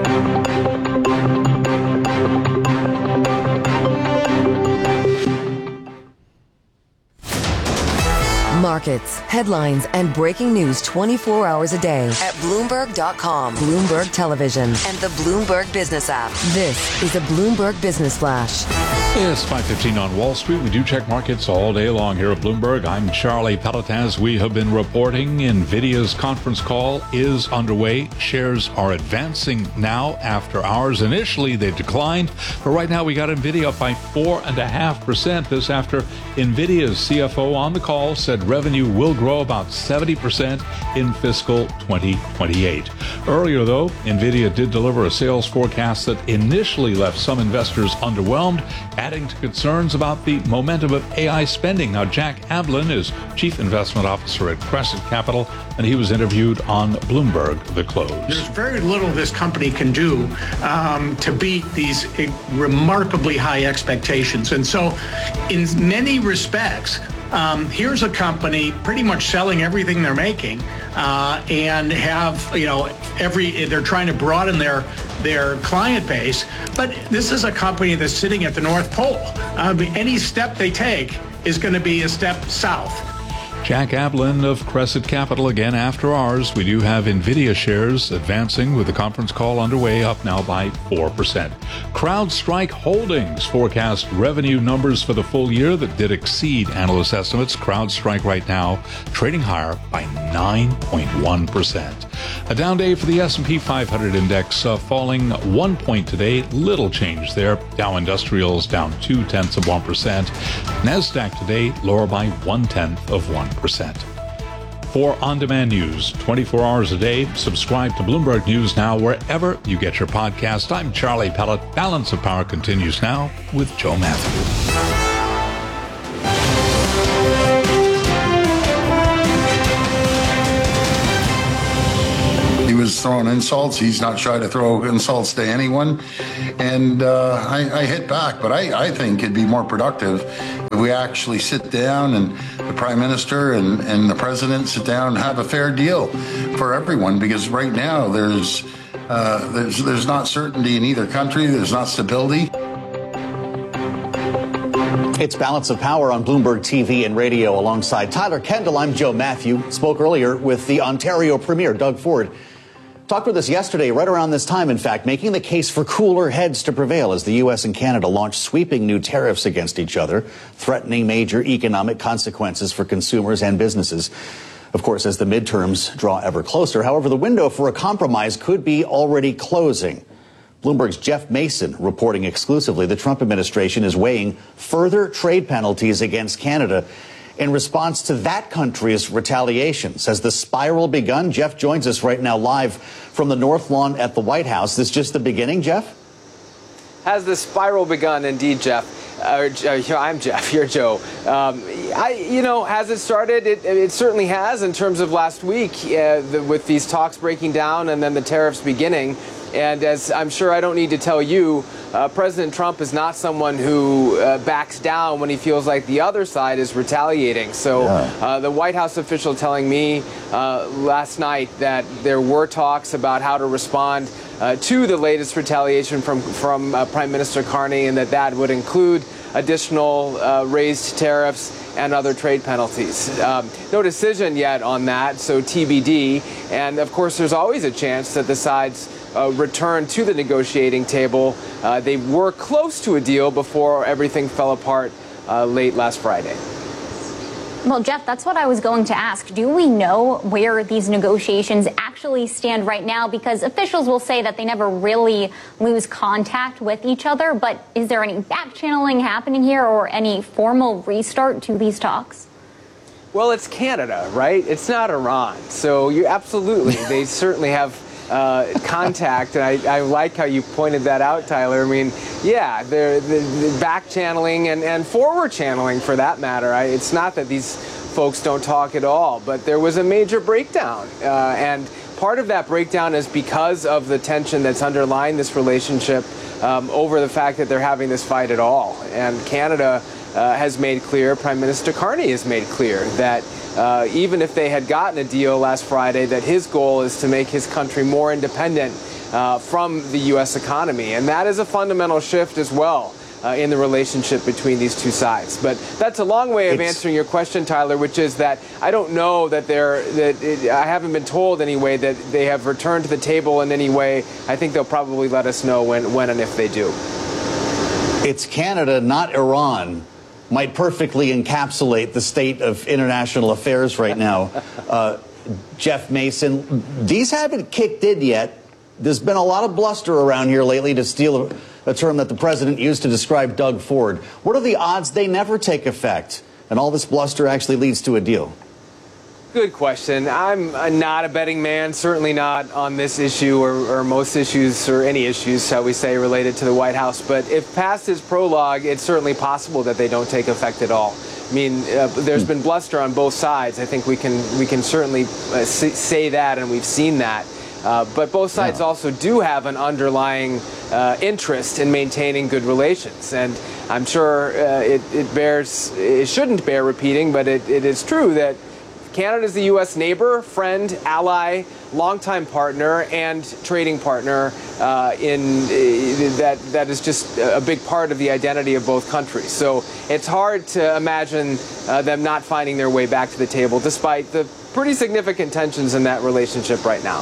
Markets, headlines, and breaking news twenty-four hours a day at Bloomberg dot com, Bloomberg Television, and the Bloomberg Business app. This is a Bloomberg Business Flash. It's five fifteen on Wall Street. We do check markets all day long here at Bloomberg. I'm Charlie Pelletaz. We have been reporting NVIDIA's conference call is underway. Shares are advancing now after hours. Initially, they declined, but right now we got NVIDIA up by four point five percent. This after NVIDIA's C F O on the call said revenue will grow about seventy percent in fiscal twenty twenty-eight. Earlier, though, NVIDIA did deliver a sales forecast that initially left some investors underwhelmed, adding to concerns about the momentum of A I spending. Now, Jack Ablin is Chief Investment Officer at Crescent Capital, and he was interviewed on Bloomberg The Close. There's very little this company can do um, to beat these remarkably high expectations. And so, in many respects, Um, here's a company pretty much selling everything they're making uh, and have, you know, every, they're trying to broaden their their client base. But this is a company that's sitting at the North Pole. Um, any step they take is going to be a step south. Jack Ablin of Crescent Capital again after ours. We do have NVIDIA shares advancing with the conference call underway, up now by four percent. CrowdStrike Holdings forecast revenue numbers for the full year that did exceed analyst estimates. CrowdStrike right now trading higher by nine point one percent. A down day for the S and P five hundred index, uh, falling one point today. Little change there. Dow Industrials down two tenths of one percent. NASDAQ today lower by one tenth of one percent. For on-demand news, twenty-four hours a day, subscribe to Bloomberg News Now wherever you get your podcast. I'm Charlie Pellet. Balance of Power continues now with Joe Matthew. He was throwing insults. He's not shy to throw insults to anyone. And uh, I, I hit back, but I, I think it'd be more productive if we actually sit down and the Prime Minister and, and the President sit down and have a fair deal for everyone. Because right now there's, uh, there's, there's not certainty in either country. There's not stability. It's Balance of Power on Bloomberg T V and radio alongside Tyler Kendall. I'm Joe Matthew. Spoke earlier with the Ontario Premier, Doug Ford. Talked with us yesterday, right around this time, in fact, making the case for cooler heads to prevail as the U S and Canada launch sweeping new tariffs against each other, threatening major economic consequences for consumers and businesses. Of course, as the midterms draw ever closer, however, the window for a compromise could be already closing. Bloomberg's Jeff Mason reporting exclusively the Trump administration is weighing further trade penalties against Canada in response to that country's retaliations. Has the spiral begun? Jeff joins us right now live from the North Lawn at the White House. This just the beginning, Jeff? Has the spiral begun? Indeed, Jeff. Uh, I'm Jeff. You're Joe. Um, I, you know, has it started? It, it certainly has in terms of last week uh, the, with these talks breaking down and then the tariffs beginning. And as I'm sure I don't need to tell you, uh, President Trump is not someone who uh, backs down when he feels like the other side is retaliating. So uh, the White House official telling me uh, last night that there were talks about how to respond uh, to the latest retaliation from, from uh, Prime Minister Carney, and that that would include additional uh, raised tariffs and other trade penalties. Um, no decision yet on that, so T B D. And of course, there's always a chance that the sides uh, return to the negotiating table. Uh, they were close to a deal before everything fell apart uh, late last Friday. Well, Jeff, that's what I was going to ask. Do we know where these negotiations actually stand right now? Because officials will say that they never really lose contact with each other. But is there any back channeling happening here or any formal restart to these talks? Well, it's Canada, right? It's not Iran. So you absolutely, they certainly have uh, contact. And I, I like how you pointed that out, Tyler. I mean, yeah, they're, they're back channeling and, and forward channeling for that matter. I, it's not that these folks don't talk at all, but there was a major breakdown. Uh, and part of that breakdown is because of the tension that's underlying this relationship um, over the fact that they're having this fight at all. And Canada uh, has made clear, Prime Minister Carney has made clear that uh, even if they had gotten a deal last Friday, that his goal is to make his country more independent uh, from the U S economy. And that is a fundamental shift as well uh, in the relationship between these two sides. But that's a long way of it's, answering your question, Tyler, which is that I don't know that they're, that it, I haven't been told anyway that they have returned to the table in any way. I think they'll probably let us know when, when and if they do. It's Canada, not Iran, might perfectly encapsulate the state of international affairs right now. Uh, Jeff Mason, these haven't kicked in yet. There's been a lot of bluster around here lately, to steal a, a term that the president used to describe Doug Ford. What are the odds they never take effect and all this bluster actually leads to a deal? Good question. I'm not a betting man, certainly not on this issue or, or most issues or any issues, shall we say, related to the White House. But if past is prologue, it's certainly possible that they don't take effect at all. I mean, uh, there's been bluster on both sides. I think we can we can certainly uh, say that, and we've seen that. Uh, but both sides yeah. also do have an underlying uh, interest in maintaining good relations. And I'm sure uh, it, it bears, it shouldn't bear repeating, but it, it is true that Canada is the U S neighbor, friend, ally, longtime partner, and trading partner uh, in uh, that that is just a big part of the identity of both countries. So it's hard to imagine uh, them not finding their way back to the table, despite the pretty significant tensions in that relationship right now.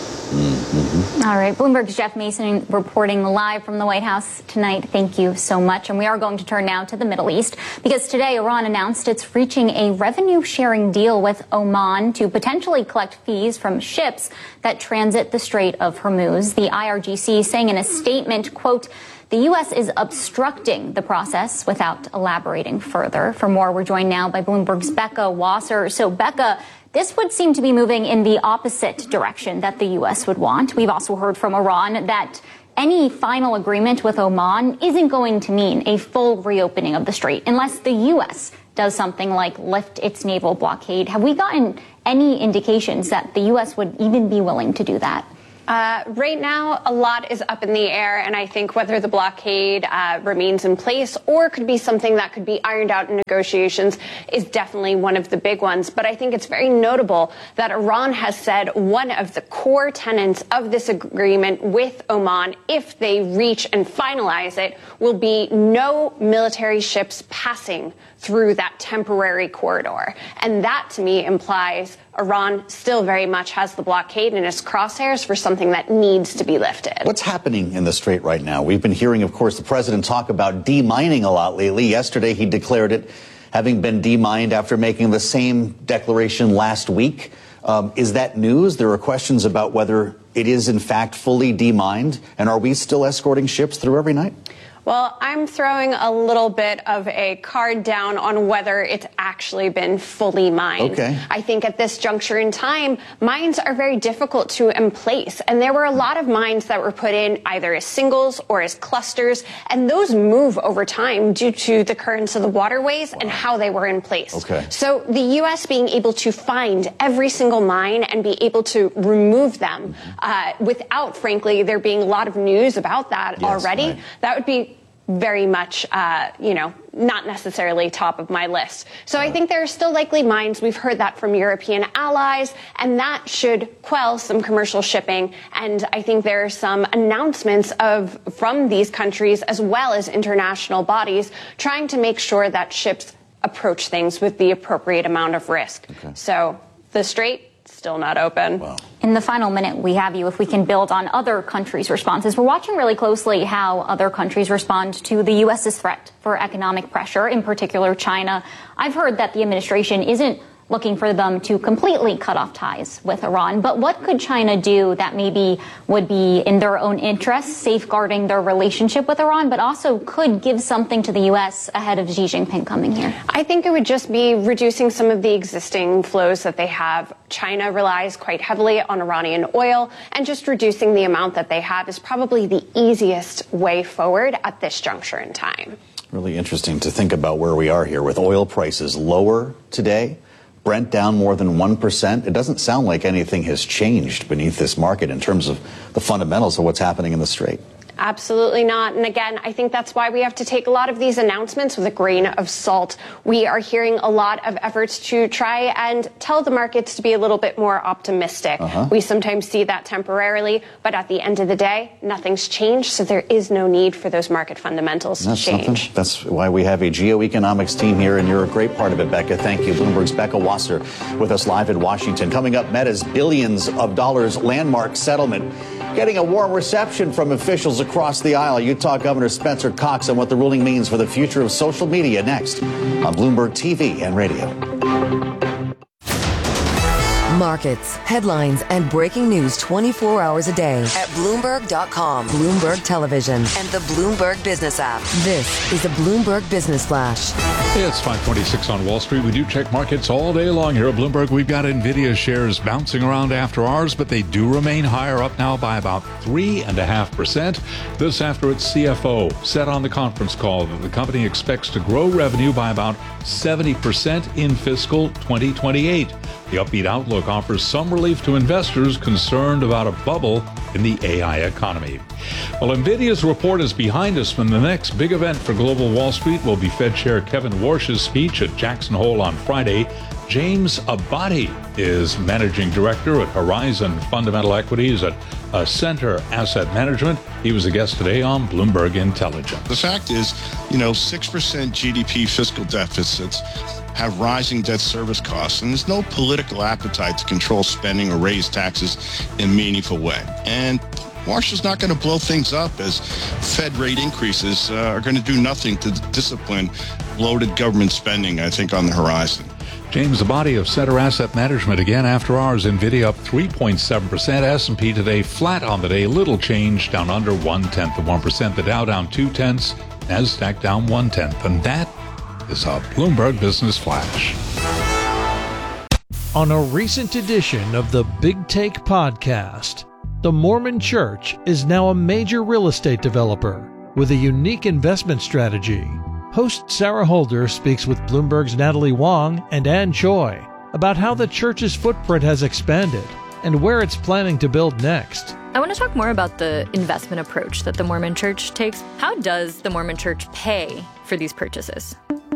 Mm-hmm. All right, Bloomberg's Jeff Mason reporting live from the White House tonight. Thank you so much. And we are going to turn now to the Middle East, because today Iran announced it's reaching a revenue-sharing deal with Oman to potentially collect fees from ships that transit the Strait of Hormuz. The I R G C saying in a statement, quote, the U S is obstructing the process without elaborating further. For more, we're joined now by Bloomberg's Becca Wasser. So, Becca, this would seem to be moving in the opposite direction that the U S would want. We've also heard from Iran that any final agreement with Oman isn't going to mean a full reopening of the strait unless the U S does something like lift its naval blockade. Have we gotten any indications that the U S would even be willing to do that? Uh, right now, a lot is up in the air, and I think whether the blockade uh, remains in place or could be something that could be ironed out in negotiations is definitely one of the big ones. But I think it's very notable that Iran has said one of the core tenets of this agreement with Oman, if they reach and finalize it, will be no military ships passing through that temporary corridor. And that, to me, implies Iran still very much has the blockade in its crosshairs for something that needs to be lifted. What's happening in the Strait right now? We've been hearing, of course, the president talk about demining a lot lately. Yesterday, he declared it having been demined after making the same declaration last week. Um, is that news? There are questions about whether it is, in fact, fully demined. And are we still escorting ships through every night? Well, I'm throwing a little bit of a card down on whether it's actually been fully mined. Okay. I think at this juncture in time, mines are very difficult to emplace. And there were a lot of mines that were put in either as singles or as clusters. And those move over time due to the currents of the waterways wow. and how they were in place. Okay. So the U S being able to find every single mine and be able to remove them uh, without, frankly, there being a lot of news about that yes, already, right. that would be very much, uh, you know, not necessarily top of my list. So I think there are still likely mines. We've heard that from European allies, and that should quell some commercial shipping. And I think there are some announcements of from these countries as well as international bodies trying to make sure that ships approach things with the appropriate amount of risk. Okay. So the Strait, still not open. Wow. In the final minute we have you, if we can build on other countries' responses. We're watching really closely how other countries respond to the U S's threat for economic pressure, in particular China. I've heard that the administration isn't looking for them to completely cut off ties with Iran. But what could China do that maybe would be in their own interests, safeguarding their relationship with Iran, but also could give something to the U S ahead of Xi Jinping coming here? I think it would just be reducing some of the existing flows that they have. China relies quite heavily on Iranian oil, and just reducing the amount that they have is probably the easiest way forward at this juncture in time. Really interesting to think about where we are here with oil prices lower today. Brent down more than one percent. It doesn't sound like anything has changed beneath this market in terms of the fundamentals of what's happening in the Strait. Absolutely not. And again, I think that's why we have to take a lot of these announcements with a grain of salt. We are hearing a lot of efforts to try and tell the markets to be a little bit more optimistic. Uh-huh. We sometimes see that temporarily, but at the end of the day, nothing's changed. So there is no need for those market fundamentals to change. Something. That's why we have a geoeconomics team here, and you're a great part of it, Becca. Thank you. Bloomberg's Becca Wasser with us live in Washington. Coming up, Meta's billions of dollars landmark settlement getting a warm reception from officials across the aisle. Utah Governor Spencer Cox on what the ruling means for the future of social media next on Bloomberg T V and radio. Markets, headlines, and breaking news twenty-four hours a day at Bloomberg dot com, Bloomberg Television, and the Bloomberg Business app. This is the Bloomberg Business Flash. It's five twenty-six on Wall Street. We do check markets all day long here at Bloomberg. We've got NVIDIA shares bouncing around after hours, but they do remain higher, up now by about three point five percent. This after its C F O said on the conference call that the company expects to grow revenue by about seventy percent in fiscal twenty twenty-eight. The upbeat outlook offers some relief to investors concerned about a bubble in the A I economy. Well, NVIDIA's report is behind us, when the next big event for global Wall Street will be Fed Chair Kevin Warsh's speech at Jackson Hole on Friday. James Abadi is Managing Director at Horizon Fundamental Equities at uh, Center Asset Management. He was a guest today on Bloomberg Intelligence. The fact is, you know, six percent G D P fiscal deficits have rising debt service costs, and there's no political appetite to control spending or raise taxes in a meaningful way. And Marshall's not going to blow things up, as Fed rate increases uh, are going to do nothing to discipline bloated government spending, I think, on the horizon. James Abadi of Center Asset Management again after hours. NVIDIA up three point seven percent. S and P today flat on the day. Little change, down under one-tenth of one percent. The Dow down two-tenths. NASDAQ down one-tenth. And that is a Bloomberg Business Flash. On a recent edition of the Big Take podcast, the Mormon Church is now a major real estate developer with a unique investment strategy. Host Sarah Holder speaks with Bloomberg's Natalie Wong and Ann Choi about how the church's footprint has expanded and where it's planning to build next. I want to talk more about the investment approach that the Mormon Church takes. How does the Mormon Church pay for these purchases?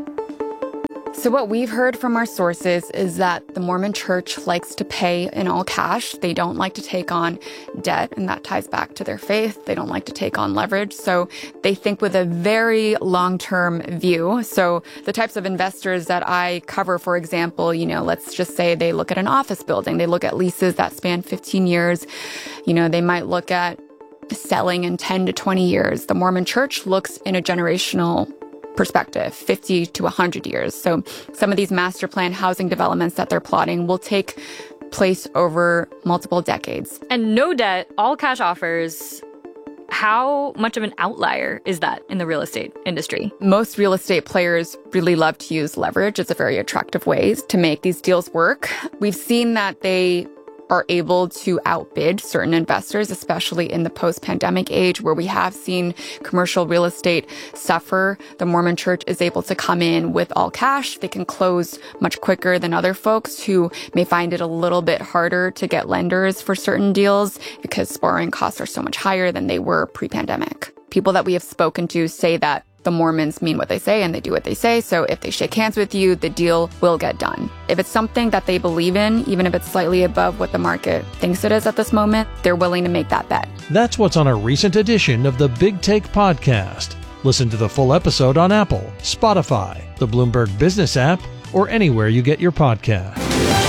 So what we've heard from our sources is that the Mormon Church likes to pay in all cash. They don't like to take on debt, and that ties back to their faith. They don't like to take on leverage. So they think with a very long-term view. So the types of investors that I cover, for example, you know, let's just say they look at an office building. They look at leases that span fifteen years. You know, they might look at selling in ten to twenty years. The Mormon Church looks in a generational perspective, fifty to one hundred years. So some of these master plan housing developments that they're plotting will take place over multiple decades. And no debt, all cash offers. How much of an outlier is that in the real estate industry? Most real estate players really love to use leverage. It's a very attractive way to make these deals work. We've seen that they are able to outbid certain investors, especially in the post-pandemic age where we have seen commercial real estate suffer. The Mormon Church is able to come in with all cash. They can close much quicker than other folks who may find it a little bit harder to get lenders for certain deals because borrowing costs are so much higher than they were pre-pandemic. People that we have spoken to say that the Mormons mean what they say and they do what they say. So if they shake hands with you, the deal will get done. If it's something that they believe in, even if it's slightly above what the market thinks it is at this moment, they're willing to make that bet. That's what's on a recent edition of the Big Take podcast. Listen to the full episode on Apple, Spotify, the Bloomberg Business app, or anywhere you get your podcast.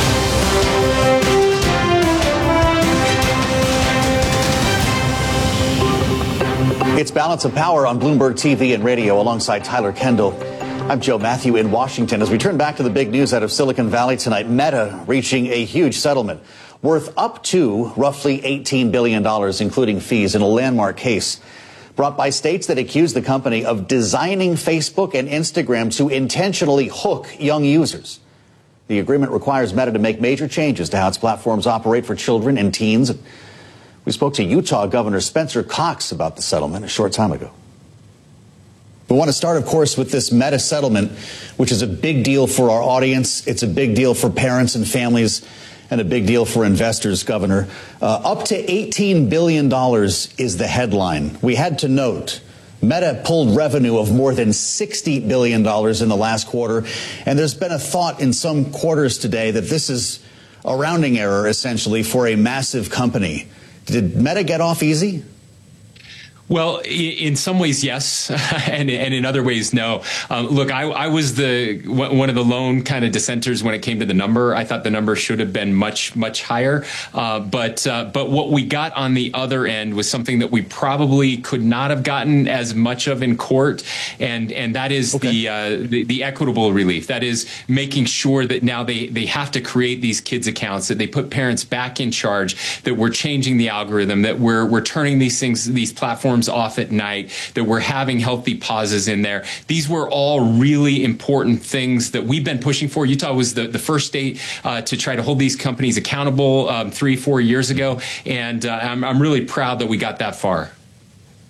It's Balance of Power on Bloomberg T V and radio alongside Tyler Kendall. I'm Joe Matthew in Washington. As we turn back to the big news out of Silicon Valley tonight, Meta reaching a huge settlement worth up to roughly eighteen billion dollars, including fees, in a landmark case brought by states that accuse the company of designing Facebook and Instagram to intentionally hook young users. The agreement requires Meta to make major changes to how its platforms operate for children and teens. We spoke to Utah Governor Spencer Cox about the settlement a short time ago. We want to start, of course, with this Meta settlement, which is a big deal for our audience. It's a big deal for parents and families and a big deal for investors, Governor. Uh, up to eighteen billion dollars is the headline. We had to note Meta pulled revenue of more than sixty billion dollars in the last quarter. And there's been a thought in some quarters today that this is a rounding error, essentially, for a massive company. Did Meta get off easy? Well, in some ways, yes, and and in other ways, no. Um, look, I, I was the one of the lone kind of dissenters when it came to the number. I thought the number should have been much, much higher. Uh, but uh, but what we got on the other end was something that we probably could not have gotten as much of in court, and and that is okay. the, uh, the the equitable relief. That is making sure that now they they have to create these kids accounts, that they put parents back in charge, that we're changing the algorithm, that we're we're turning these things, these platforms off at night, that we're having healthy pauses in there. These were all really important things that we've been pushing for. Utah was the, the first state uh, to try to hold these companies accountable um, three, four years ago. And uh, I'm, I'm really proud that we got that far.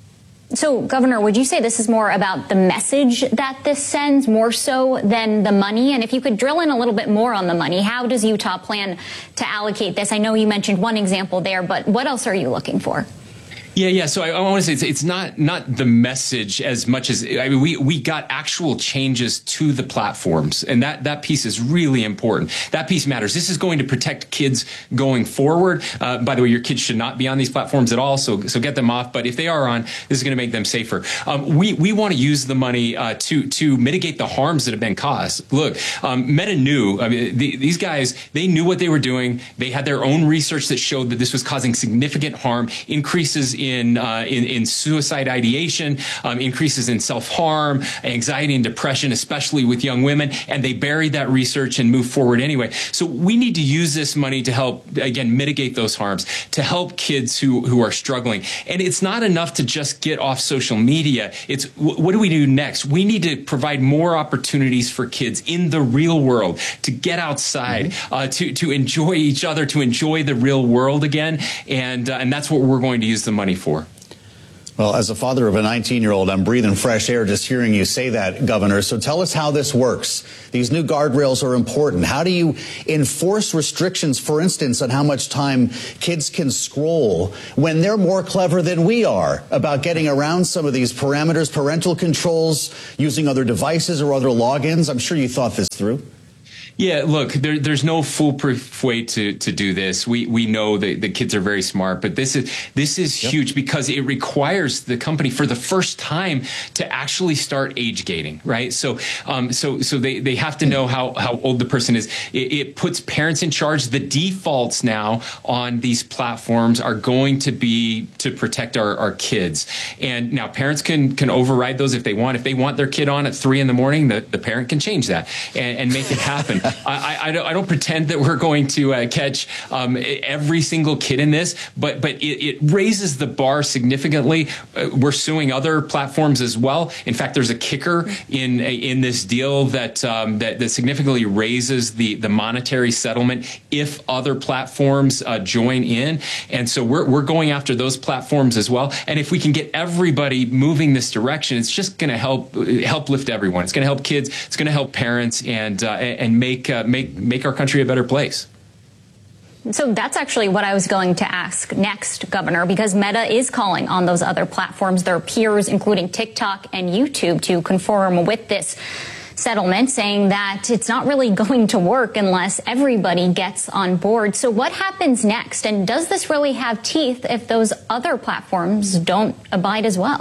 So, Governor, would you say this is more about the message that this sends more so than the money? And if you could drill in a little bit more on the money, how does Utah plan to allocate this? I know you mentioned one example there, but what else are you looking for? Yeah, yeah. So I, I want to say it's, it's not not the message as much as I mean we we got actual changes to the platforms, and that that piece is really important. That piece matters. This is going to protect kids going forward. Uh, by the way, your kids should not be on these platforms at all, so so get them off. But if they are on, this is going to make them safer. Um, we we want to use the money uh, to to mitigate the harms that have been caused. Look, um, Meta knew. I mean, the, these guys they knew what they were doing. They had their own research that showed that this was causing significant harm, increases in In, uh, in in suicide ideation, um, increases in self-harm, anxiety and depression, especially with young women, and they buried that research and moved forward anyway. So we need to use this money to help, again, mitigate those harms, to help kids who, who are struggling. And it's not enough to just get off social media. It's what do we do next? We need to provide more opportunities for kids in the real world to get outside, mm-hmm. uh, to, to enjoy each other, to enjoy the real world again. And, uh, and that's what we're going to use the money for. Well, as a father of a nineteen-year-old, I'm breathing fresh air just hearing you say that, Governor. So tell us how this works. These new guardrails are important. How do you enforce restrictions, for instance, on how much time kids can scroll when they're more clever than we are about getting around some of these parameters, parental controls, using other devices or other logins? I'm sure you thought this through. Yeah, look, there, there's no foolproof way to, to do this. We we know that the kids are very smart, but this is this is yep. huge because it requires the company for the first time to actually start age gating, right? So um so so they, they have to know how, how old the person is. It, it puts parents in charge. The defaults now on these platforms are going to be to protect our, our kids. And now parents can can override those if they want. If they want their kid on at three in the morning, the, the parent can change that and, and make it happen. I, I, don't, I don't pretend that we're going to uh, catch um, every single kid in this, but but it, it raises the bar significantly. Uh, we're suing other platforms as well. In fact, there's a kicker in in this deal that um, that, that significantly raises the the monetary settlement if other platforms uh, join in. And so we're we're going after those platforms as well. And if we can get everybody moving this direction, it's just going to help help lift everyone. It's going to help kids. It's going to help parents and uh, and make. Uh, make make our country a better place. So that's actually what I was going to ask next, Governor, because Meta is calling on those other platforms, their peers, including TikTok and YouTube, to conform with this settlement, saying that it's not really going to work unless everybody gets on board. So what happens next? And does this really have teeth if those other platforms don't abide as well?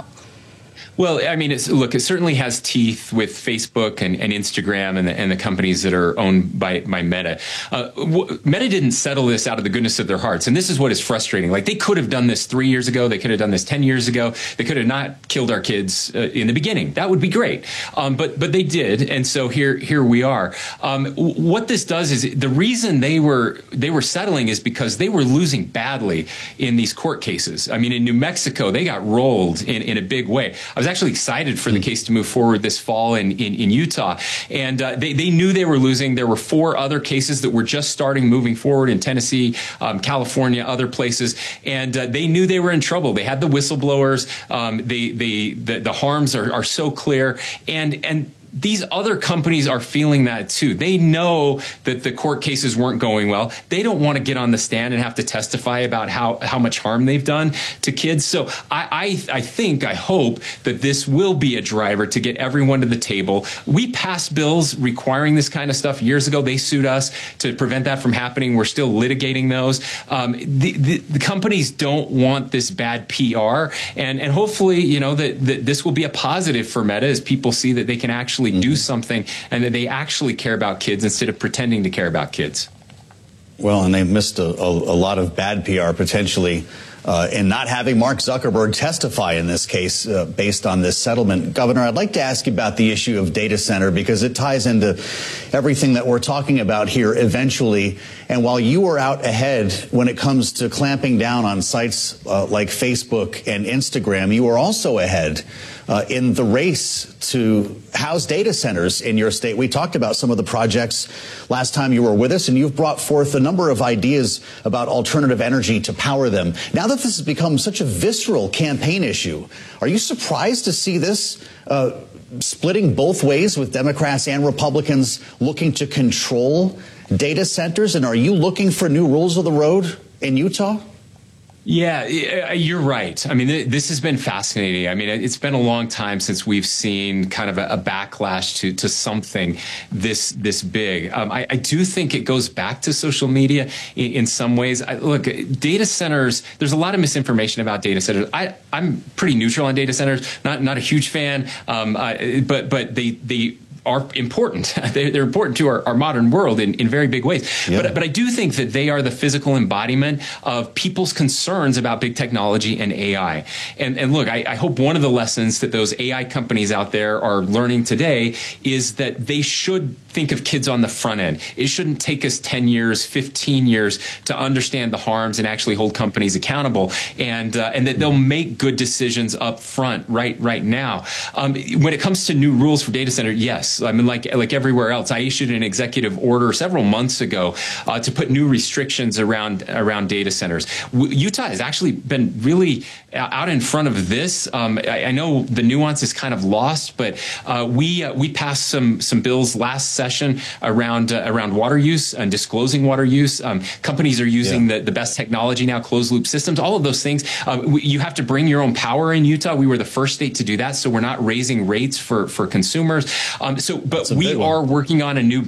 Well, I mean, it's, look, it certainly has teeth with Facebook and, and Instagram and the, and the companies that are owned by, by Meta. Uh, w- Meta didn't settle this out of the goodness of their hearts. And this is what is frustrating. Like, they could have done this three years ago. They could have done this ten years ago. They could have not killed our kids uh, in the beginning. That would be great. Um, but but they did. And so here here we are. Um, w- what this does is the reason they were they were settling is because they were losing badly in these court cases. I mean, in New Mexico, they got rolled in, in a big way. I was actually excited for the case to move forward this fall in, in, in Utah. And uh, they, they knew they were losing. There were four other cases that were just starting moving forward in Tennessee, um, California, other places. And uh, they knew they were in trouble. They had the whistleblowers. Um, they, they, the, the harms are, are so clear. And, and, these other companies are feeling that too. They know that the court cases weren't going well. They don't want to get on the stand and have to testify about how, how much harm they've done to kids. So I, I, I think, I hope that this will be a driver to get everyone to the table. We passed bills requiring this kind of stuff years ago. They sued us to prevent that from happening. We're still litigating those. Um, the, the, the companies don't want this bad P R. And, and hopefully, you know, that, that this will be a positive for Meta as people see that they can actually do something and that they actually care about kids instead of pretending to care about kids. Well, and they missed a, a, a lot of bad P R potentially uh, in not having Mark Zuckerberg testify in this case uh, based on this settlement. Governor, I'd like to ask you about the issue of data center because it ties into everything that we're talking about here eventually. And while you were out ahead when it comes to clamping down on sites uh, like Facebook and Instagram, you were also ahead uh, in the race to house data centers in your state. We talked about some of the projects last time you were with us, and you've brought forth a number of ideas about alternative energy to power them. Now that this has become such a visceral campaign issue, are you surprised to see this uh, splitting both ways with Democrats and Republicans looking to control data centers? And are you looking for new rules of the road in Utah? Yeah, you're right. I mean, this has been fascinating. I mean, it's been a long time since we've seen kind of a, a backlash to, to something this this big. Um, I, I do think it goes back to social media in, in some ways. I, look, data centers, there's a lot of misinformation about data centers. I, I'm pretty neutral on data centers, not not a huge fan, um, uh, but but they they. are important. They're important to our, our modern world in, in very big ways. Yeah. But, but I do think that they are the physical embodiment of people's concerns about big technology and A I. And, and look, I, I hope one of the lessons that those A I companies out there are learning today is that they should think of kids on the front end. It shouldn't take us ten years, fifteen years to understand the harms and actually hold companies accountable, and uh, and that they'll make good decisions up front right right now. Um, when it comes to new rules for data center, yes, I mean, like like everywhere else, I issued an executive order several months ago uh, to put new restrictions around around data centers. W- Utah has actually been really out in front of this. Um, I, I know the nuance is kind of lost, but uh, we uh, we passed some some bills last session around uh, around water use and disclosing water use. Um, companies are using yeah. the, the best technology now, closed loop systems, all of those things. Uh, we, you have to bring your own power in Utah. We were the first state to do that, so we're not raising rates for for consumers. Um, so, but we are working on a new